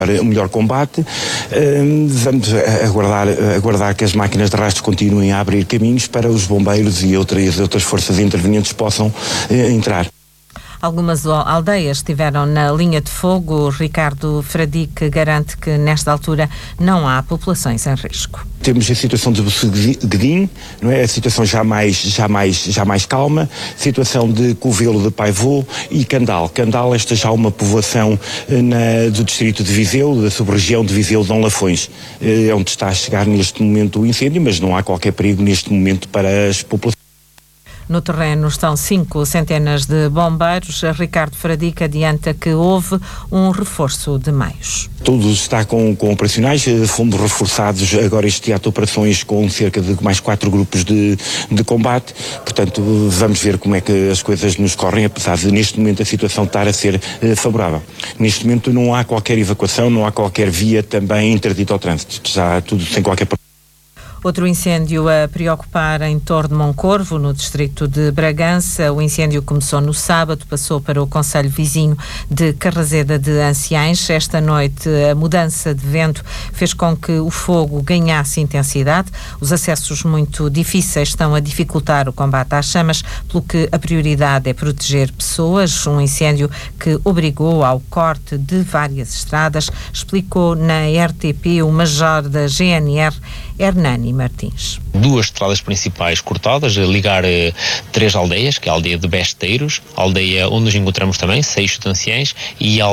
o melhor combate. Vamos aguardar que as máquinas de rastro continuem a abrir caminhos para os bombeiros e outras forças intervenientes possam entrar. Algumas aldeias estiveram na linha de fogo. Ricardo Fradique garante que nesta altura não há populações em risco. Temos a situação de Guedim, não é? A situação já mais calma, situação de Covelo de Paivô e Candal. Candal, esta já é uma povoação do distrito de Viseu, da sub-região de Viseu de Dom Lafões, onde está a chegar neste momento o incêndio, mas não há qualquer perigo neste momento para as populações. No terreno estão 5 centenas de bombeiros. Ricardo Fradique adianta que houve um reforço de meios. Tudo está com operacionais, fomos reforçados agora este teatro de operações com cerca de mais 4 grupos de combate, portanto vamos ver como é que as coisas nos correm, apesar de neste momento a situação estar a ser favorável. Neste momento não há qualquer evacuação, não há qualquer via também interdita ao trânsito, está tudo sem qualquer problema. Outro incêndio a preocupar em Torre de Moncorvo, no distrito de Bragança. O incêndio começou no sábado, passou para o concelho vizinho de Carrazeda de Anciães. Esta noite, a mudança de vento fez com que o fogo ganhasse intensidade. Os acessos muito difíceis estão a dificultar o combate às chamas, pelo que a prioridade é proteger pessoas. Um incêndio que obrigou ao corte de várias estradas, explicou na RTP o major da GNR, Hernani Martins. 2 estradas principais cortadas, a ligar 3 aldeias, que é a aldeia de Besteiros, a aldeia onde nos encontramos também, Seixo de Anciães, e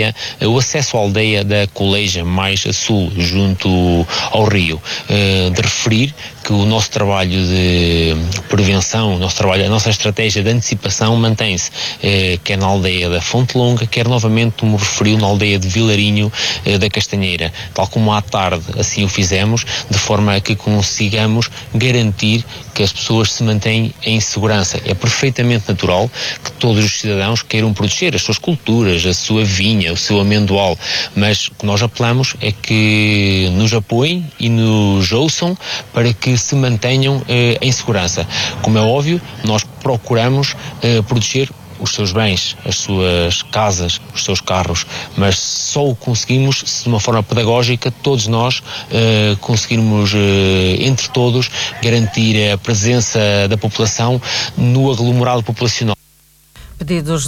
o acesso à aldeia da Coleja, mais a sul, junto ao rio. De referir que o nosso trabalho de prevenção, a nossa estratégia de antecipação mantém-se, quer na aldeia da Fonte Longa, quer novamente, como referiu, na aldeia de Vilarinho da Castanheira. Tal como à tarde assim o fizemos, de forma a que consigamos garantir que as pessoas se mantêm em segurança. É perfeitamente natural que todos os cidadãos queiram proteger as suas culturas, a sua vinha, o seu amendoal, mas o que nós apelamos é que nos apoiem e nos ouçam para que se mantenham em segurança. Como é óbvio, nós procuramos proteger os seus bens, as suas casas, os seus carros, mas só o conseguimos se de uma forma pedagógica todos nós conseguirmos entre todos garantir a presença da população no aglomerado populacional. Pedidos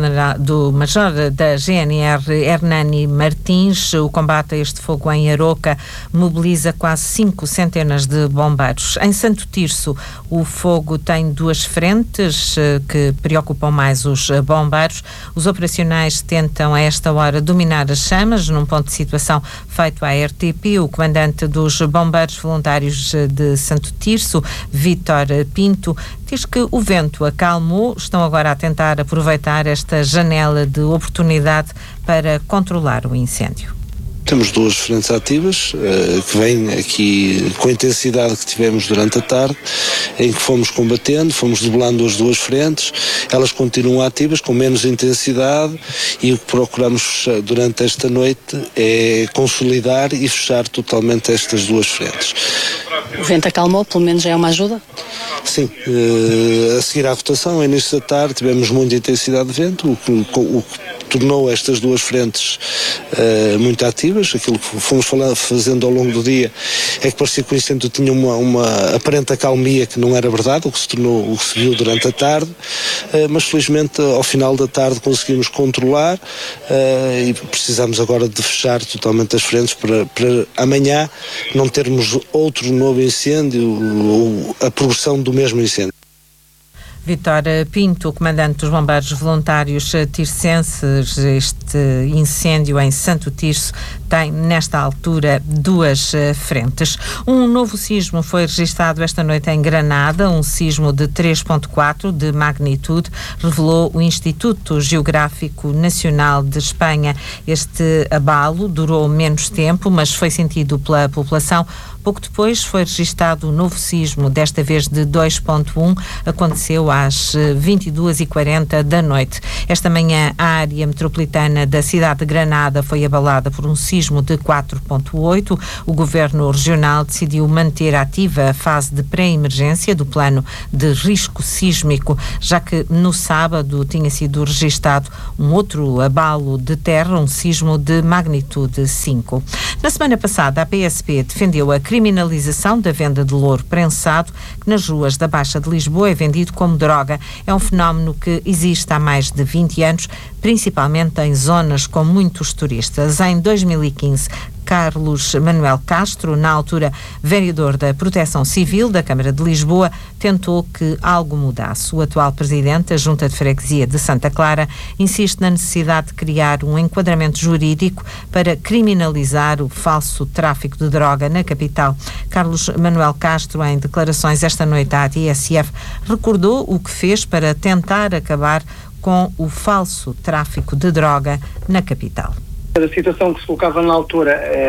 do major da GNR, Hernani Martins. O combate a este fogo em Aroca mobiliza quase 5 centenas de bombeiros. Em Santo Tirso, o fogo tem 2 frentes que preocupam mais os bombeiros. Os operacionais tentam a esta hora dominar as chamas, num ponto de situação feito à RTP. O comandante dos bombeiros voluntários de Santo Tirso, Vítor Pinto, diz que o vento acalmou, estão agora a tentar aproveitar esta janela de oportunidade para controlar o incêndio. Temos 2 frentes ativas que vêm aqui com a intensidade que tivemos durante a tarde, em que fomos combatendo, fomos debelando as 2 frentes, elas continuam ativas com menos intensidade e o que procuramos durante esta noite é consolidar e fechar totalmente estas 2 frentes. O vento acalmou, pelo menos já é uma ajuda? Sim, a seguir à votação, ao início da tarde, tivemos muita intensidade de vento, o que tornou estas 2 frentes muito ativas. Aquilo que fomos fazendo ao longo do dia é que parecia que o incêndio tinha uma aparente acalmia que não era verdade, o que se viu durante a tarde, mas felizmente ao final da tarde conseguimos controlar e precisamos agora de fechar totalmente as frentes para amanhã não termos outro novo incêndio ou a progressão do mesmo incêndio. Vítor Pinto, comandante dos bombeiros voluntários tircenses. Este incêndio em Santo Tirso tem, nesta altura, 2 frentes. Um novo sismo foi registado esta noite em Granada, um sismo de 3.4 de magnitude, revelou o Instituto Geográfico Nacional de Espanha. Este abalo durou menos tempo, mas foi sentido pela população. Pouco depois foi registado um novo sismo, desta vez de 2.1, aconteceu às 22h40 da noite. Esta manhã, a área metropolitana da cidade de Granada foi abalada por um sismo sismo de 4.8. O Governo Regional decidiu manter ativa a fase de pré-emergência do plano de risco sísmico, já que no sábado tinha sido registado um outro abalo de terra, um sismo de magnitude 5. Na semana passada, a PSP defendeu a criminalização da venda de louro prensado, que nas ruas da Baixa de Lisboa é vendido como droga. É um fenómeno que existe há mais de 20 anos, principalmente em zonas com muitos turistas. Em 2015, Carlos Manuel Castro, na altura vereador da Proteção Civil da Câmara de Lisboa, tentou que algo mudasse. O atual presidente da Junta de Freguesia de Santa Clara insiste na necessidade de criar um enquadramento jurídico para criminalizar o falso tráfico de droga na capital. Carlos Manuel Castro, em declarações esta noite à TSF, recordou o que fez para tentar acabar com o falso tráfico de droga na capital. A situação que se colocava na altura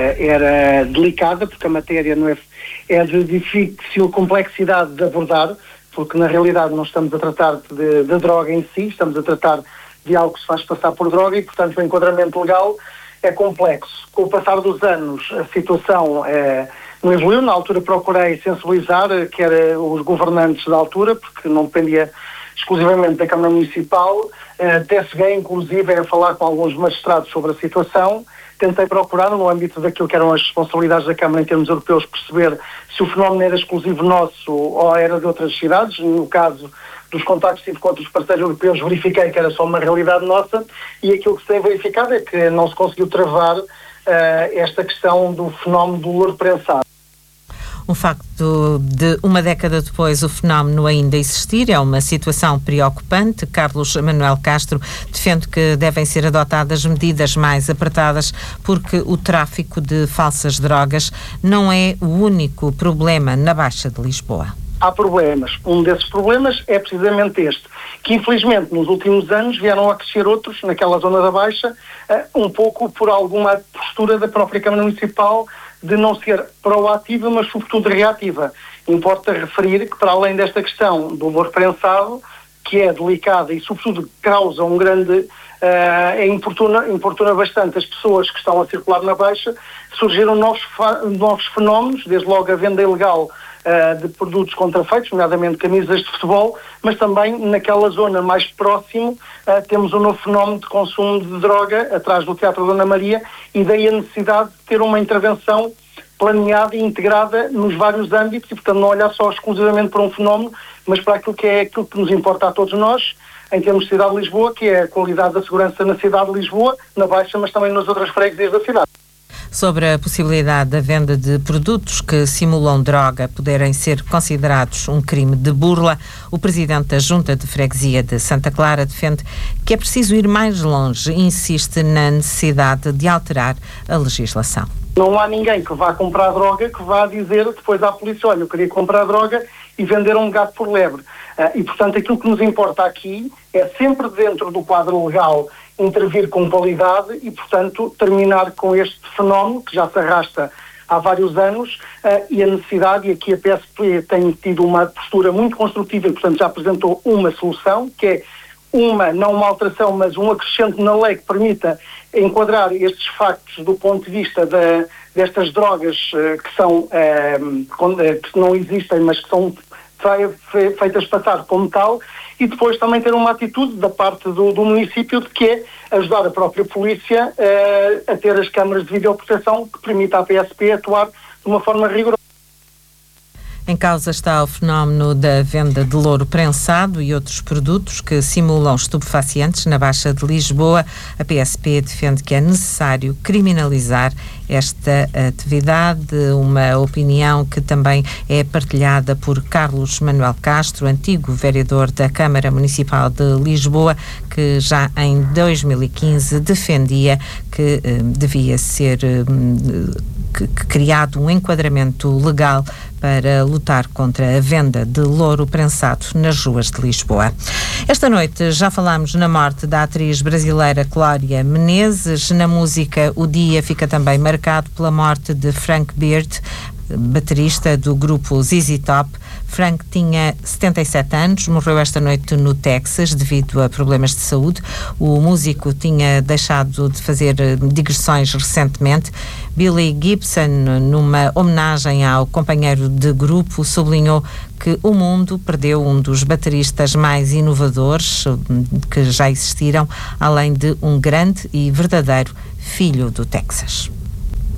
era delicada, porque a matéria não é de difícil complexidade de abordar, porque na realidade não estamos a tratar de droga em si, estamos a tratar de algo que se faz passar por droga e, portanto, o enquadramento legal é complexo. Com o passar dos anos, a situação não evoluiu. Na altura procurei sensibilizar, quer os governantes da altura, porque não dependia exclusivamente da Câmara Municipal, até cheguei inclusive a falar com alguns magistrados sobre a situação. Tentei procurar, no âmbito daquilo que eram as responsabilidades da Câmara em termos europeus, perceber se o fenómeno era exclusivo nosso ou era de outras cidades. No caso dos contactos que tive com outros parceiros europeus, verifiquei que era só uma realidade nossa, e aquilo que se tem verificado é que não se conseguiu travar esta questão do fenómeno do louro prensado. O facto de, uma década depois, o fenómeno ainda existir é uma situação preocupante. Carlos Manuel Castro defende que devem ser adotadas medidas mais apertadas, porque o tráfico de falsas drogas não é o único problema na Baixa de Lisboa. Há problemas. Um desses problemas é precisamente este, que infelizmente nos últimos anos vieram a crescer outros naquela zona da Baixa, um pouco por alguma postura da própria Câmara Municipal de não ser proativa, mas sobretudo reativa. Importa referir que, para além desta questão do louro prensado, que é delicada e sobretudo causa um grande... importuna bastante as pessoas que estão a circular na Baixa, surgiram novos fenómenos, desde logo a venda ilegal de produtos contrafeitos, nomeadamente camisas de futebol, mas também naquela zona mais próximo temos um novo fenómeno de consumo de droga atrás do Teatro Dona Maria, e daí a necessidade de ter uma intervenção planeada e integrada nos vários âmbitos e, portanto, não olhar só exclusivamente para um fenómeno, mas para aquilo que nos importa a todos nós, em termos de cidade de Lisboa, que é a qualidade da segurança na cidade de Lisboa, na Baixa, mas também nas outras freguesias da cidade. Sobre a possibilidade da venda de produtos que simulam droga poderem ser considerados um crime de burla, o presidente da Junta de Freguesia de Santa Clara defende que é preciso ir mais longe e insiste na necessidade de alterar a legislação. Não há ninguém que vá comprar droga que vá dizer depois à polícia: olha, eu queria comprar droga e vender um gato por lebre. E, portanto, aquilo que nos importa aqui é sempre, dentro do quadro legal, intervir com qualidade e, portanto, terminar com este fenómeno que já se arrasta há vários anos, e a necessidade, e aqui a PSP tem tido uma postura muito construtiva e, portanto, já apresentou uma solução, que é não uma alteração, mas um acrescento na lei que permita enquadrar estes factos do ponto de vista destas drogas que não existem, mas que são feitas passar como tal, e depois também ter uma atitude da parte do município, de que é ajudar a própria polícia a ter as câmaras de videoproteção que permita à PSP atuar de uma forma rigorosa. Em causa está o fenómeno da venda de louro prensado e outros produtos que simulam estupefacientes na Baixa de Lisboa. A PSP defende que é necessário criminalizar esta atividade, uma opinião que também é partilhada por Carlos Manuel Castro, antigo vereador da Câmara Municipal de Lisboa, que já em 2015 defendia que devia ser criado um enquadramento legal para lutar contra a venda de louro prensado nas ruas de Lisboa. Esta noite já falámos na morte da atriz brasileira Glória Menezes. Na música, o dia fica também marcado pela morte de Frank Beard, baterista do grupo ZZ Top. Frank tinha 77 anos, morreu esta noite no Texas devido a problemas de saúde. O músico tinha deixado de fazer digressões recentemente. Billy Gibson, numa homenagem ao companheiro de grupo, sublinhou que o mundo perdeu um dos bateristas mais inovadores que já existiram, além de um grande e verdadeiro filho do Texas.